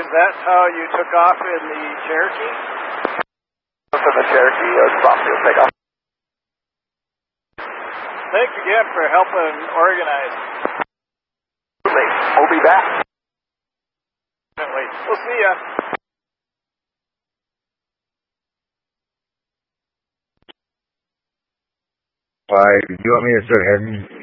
Is that how you took off in the Cherokee? For the Cherokee, it was Brownfield takeoff. Thanks again for helping organize. We'll be back. We'll see ya. Why, do you want me to start heading